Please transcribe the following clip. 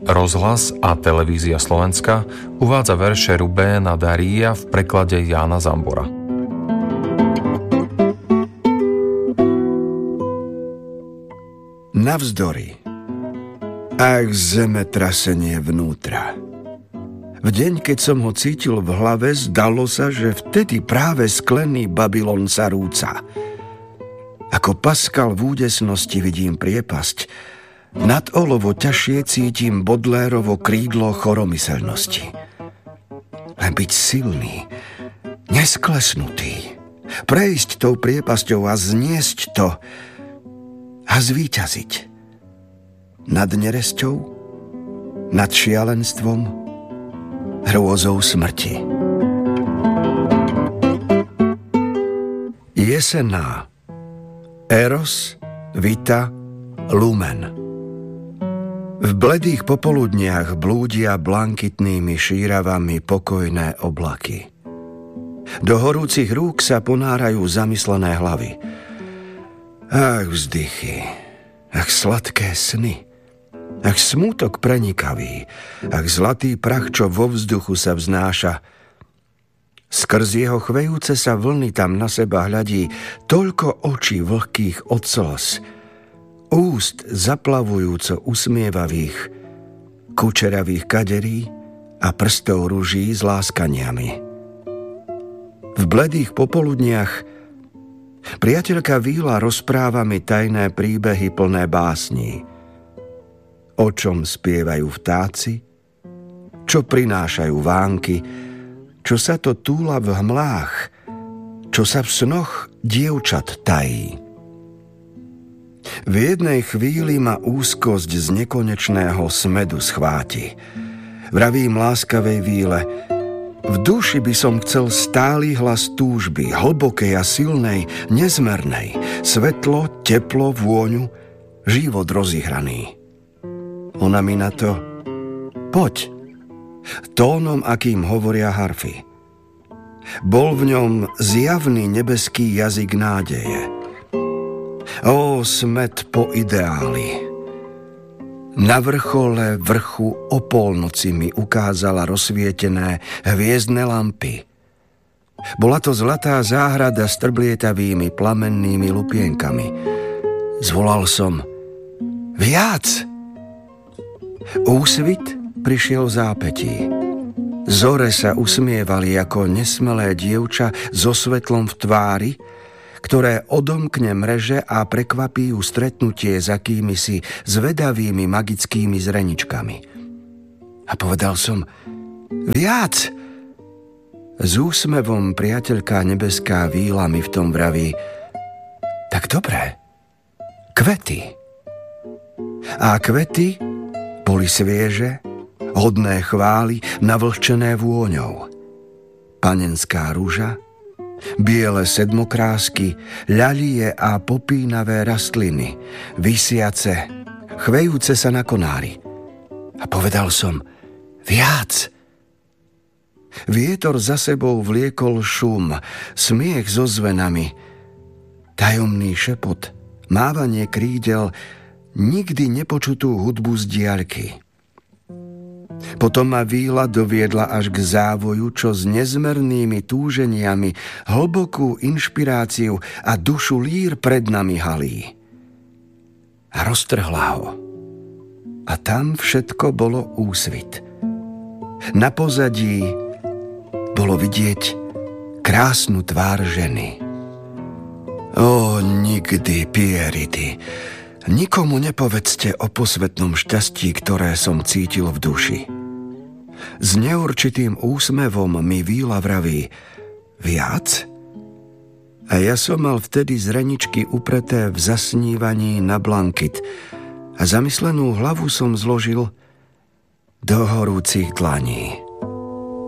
Rozhlas a televízia Slovenska uvádza verše Rubéna Daria v preklade Jána Zambora. Navzdory. Ach, zemetrasenie vnútra. V deň, keď som ho cítil v hlave, zdalo sa, že vtedy práve sklený Babylon sa rúca. Ako Pascal v údesnosti vidím priepasť, nad olovo ťažšie cítim Bodlérovo krídlo choromyselnosti. Len byť silný, nesklesnutý, prejsť tou priepasťou a zniesť to a zvíťaziť. Nad neresťou, nad šialenstvom, hrôzou smrti. Jesená. Eros, Vita, Lumen. V bledých popoludniach blúdia blankitnými šíravami pokojné oblaky. Do horúcich rúk sa ponárajú zamyslené hlavy. Ach, vzdychy, ach, sladké sny, ach, smútok prenikavý, ach, zlatý prach, čo vo vzduchu sa vznáša. Skrz jeho chvejúce sa vlny tam na seba hľadí toľko očí vlhkých od slz, úst zaplavujúco usmievavých, kučeravých kaderí a prstov ruží s láskaniami. V bledých popoludniach priateľka Víla rozpráva mi tajné príbehy plné básní. O čom spievajú vtáci, čo prinášajú vánky, čo sa to túla v hmlách, čo sa v snoch dievčat tají. V jednej chvíli ma úzkosť z nekonečného smedu schváti. Vravím láskavej Víle, v duši by som chcel stály hlas túžby, hlbokej a silnej, nezmernej, svetlo, teplo, vôňu, život rozihraný. Ona mi na to, poď, tónom, akým hovoria harfy. Bol v ňom zjavný nebeský jazyk nádeje. Ó, smet po ideáli. Na vrchole vrchu o polnoci mi ukázala rozsvietené hviezdne lampy. Bola to zlatá záhrada s trblietavými plamennými lupienkami. Zvolal som, viac! Úsvit prišiel v zápätí. Zore sa usmievali ako nesmelé dievča so svetlom v tvári, ktoré odomkne mreže a prekvapí ju stretnutie s akýmisi zvedavými magickými zreničkami. A povedal som, viac! S úsmevom priateľka nebeská Víla mi v tom vraví, tak dobré, kvety. A kvety boli svieže, hodné chvály, navlhčené vôňou. Panenská ruža, biele sedmokrásky, ľalie a popínavé rastliny, visiace, chvejúce sa na konári. A povedal som, viac! Vietor za sebou vliekol šum, smiech so zvenami, tajomný šepot, mávanie krídel, nikdy nepočutú hudbu z diaľky. Potom ma Víla doviedla až k závoju, čo s nezmernými túženiami, hlbokú inšpiráciu a dušu lír pred nami halí. A roztrhla ho. A tam všetko bolo úsvit. Na pozadí bolo vidieť krásnu tvár ženy. Ó, nikdy, Pierity, nikomu nepovedzte o posvetnom šťastí, ktoré som cítil v duši. S neurčitým úsmevom mi Víla vraví, viac? A ja som mal vtedy zreničky upreté v zasnívaní na blankit a zamyslenú hlavu som zložil do horúcich dlaní.